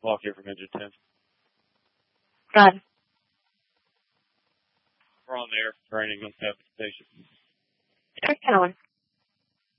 Walk here from engine 10. Good. We're on the air for training on the station. Keep going.